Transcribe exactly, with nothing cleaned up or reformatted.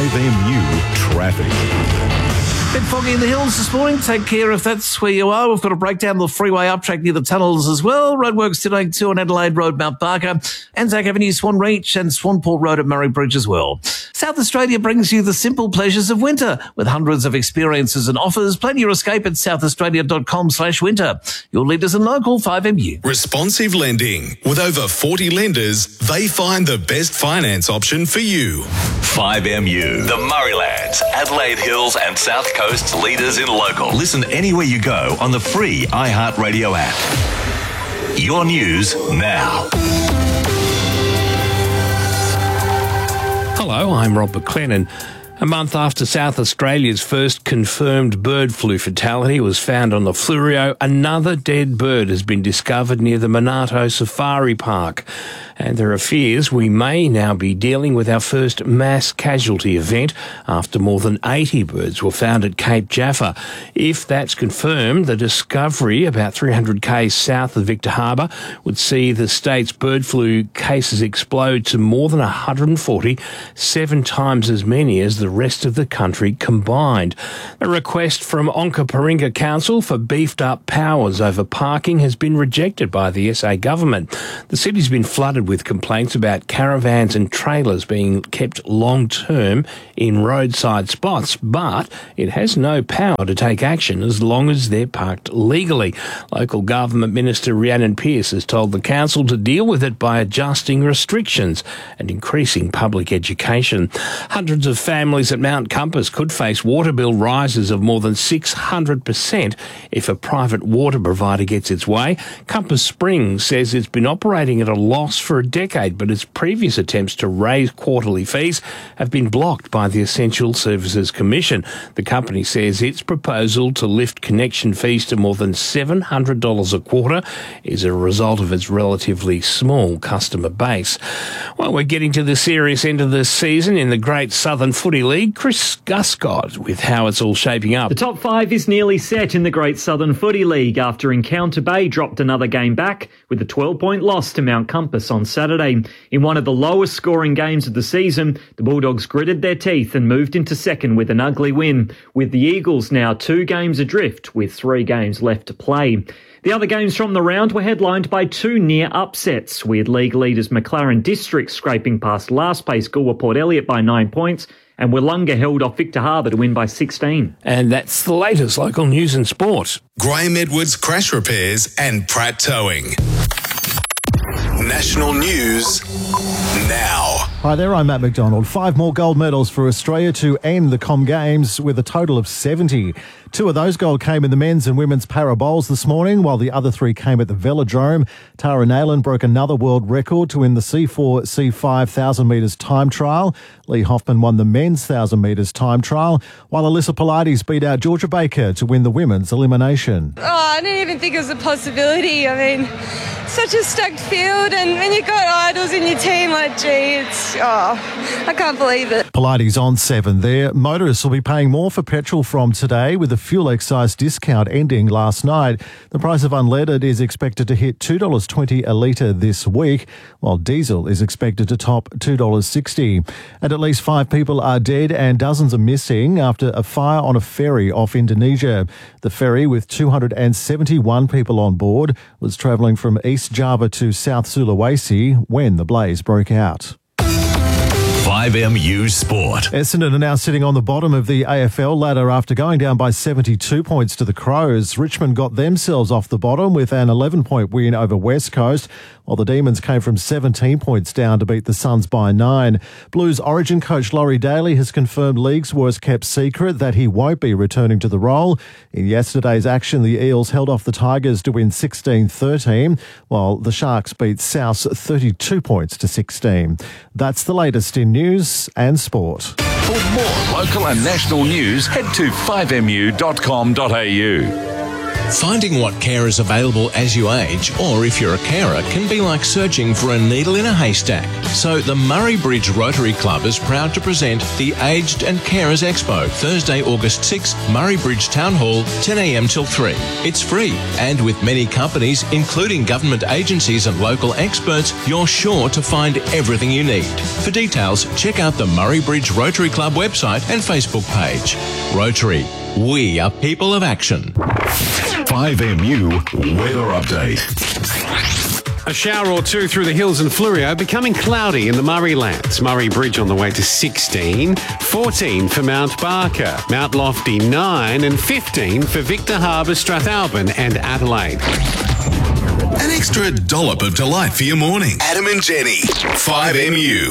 five M U traffic. Bit foggy in the hills this morning. Take care if that's where you are. We've got a breakdown of the freeway up track near the tunnels as well. Roadworks today too on Adelaide Road, Mount Barker, Anzac Avenue, Swan Reach and Swanport Road at Murray Bridge as well. South Australia brings you the simple pleasures of winter with hundreds of experiences and offers. Plan your escape at southaustralia.com slash winter. Your leaders and local five M U. Responsive lending. With over forty lenders, they find the best finance option for you. five M U, the Murraylands, Adelaide Hills and South Coast's leaders in local. Listen anywhere you go on the free iHeartRadio app. Your news now. Hello, I'm Rob McLennan. A month after South Australia's first confirmed bird flu fatality was found on the Fleurieu, another dead bird has been discovered near the Monarto Safari Park. And there are fears we may now be dealing with our first mass casualty event after more than eighty birds were found at Cape Jaffa. If that's confirmed, the discovery about three hundred k's south of Victor Harbour would see the state's bird flu cases explode to more than one hundred forty, seven times as many as the rest of the country combined. A request from Onkaparinga Council for beefed up powers over parking has been rejected by the S A government. The city's been flooded with complaints about caravans and trailers being kept long-term in roadside spots, but it has no power to take action as long as they're parked legally. Local Government Minister Rhiannon Pearce has told the council to deal with it by adjusting restrictions and increasing public education. Hundreds of families at Mount Compass could face water bill rises of more than six hundred percent if a private water provider gets its way. Compass Springs says it's been operating at a loss for a decade, but its previous attempts to raise quarterly fees have been blocked by the Essential Services Commission. The company says its proposal to lift connection fees to more than seven hundred dollars a quarter is a result of its relatively small customer base. Well, we're getting to the serious end of the season in the Great Southern Footy League. Chris Guscott with how it's all shaping up. The top five is nearly set in the Great Southern Footy League after Encounter Bay dropped another game back with a twelve-point loss to Mount Compass on Saturday. In one of the lowest scoring games of the season, the Bulldogs gritted their teeth and moved into second with an ugly win, with the Eagles now two games adrift with three games left to play. The other games from the round were headlined by two near upsets, with league leaders McLaren District scraping past last place Goolwa Port Elliot by nine points, and Willunga held off Victor Harbour to win by sixteen. And that's the latest local news and sport. Graham Edwards Crash Repairs and Pratt Towing. National news now. Hi there, I'm Matt McDonald. Five more gold medals for Australia to end the Com Games with a total of seventy. Two of those gold came in the men's and women's para bowls this morning, while the other three came at the Velodrome. Tara Nayland broke another world record to win the C four C five one thousand metres time trial. Lee Hoffman won the men's one thousand metres time trial, while Alyssa Pilates beat out Georgia Baker to win the women's elimination. Oh, I didn't even think it was a possibility. I mean, such a stacked field, and when you've got idols in your team, like, gee, it's, oh, I can't believe it. Pilates on seven there. Motorists will be paying more for petrol from today with the fuel excise discount ending last night. The price of unleaded is expected to hit two dollars twenty a litre this week, while diesel is expected to top two dollars sixty. And at least five people are dead and dozens are missing after a fire on a ferry off Indonesia. The ferry, with two hundred seventy-one people on board, was travelling from East Java to South Sulawesi when the blaze broke out. five M U Sport. Essendon are now sitting on the bottom of the A F L ladder after going down by seventy-two points to the Crows. Richmond got themselves off the bottom with an eleven-point win over West Coast, while the Demons came from seventeen points down to beat the Suns by nine. Blues Origin coach Laurie Daly has confirmed league's worst-kept secret that he won't be returning to the role. In yesterday's action, the Eels held off the Tigers to win sixteen thirteen, while the Sharks beat South thirty-two points to sixteen. That's the latest in news and sport. For more local and national news, head to five M U dot com dot A U. Finding what care is available as you age, or if you're a carer, can be like searching for a needle in a haystack. So the Murray Bridge Rotary Club is proud to present the Aged and Carers Expo, Thursday, August sixth, Murray Bridge Town Hall, ten a.m. till three. It's free, and with many companies, including government agencies and local experts, you're sure to find everything you need. For details, check out the Murray Bridge Rotary Club website and Facebook page. Rotary, we are people of action. five M U weather update. A shower or two through the hills and Fleurieu, becoming cloudy in the Murraylands. Murray Bridge on the way to sixteen, fourteen for Mount Barker, Mount Lofty nine and fifteen for Victor Harbour, Strathalbyn and Adelaide. An extra dollop of delight for your morning. Adam and Jenny, five M U.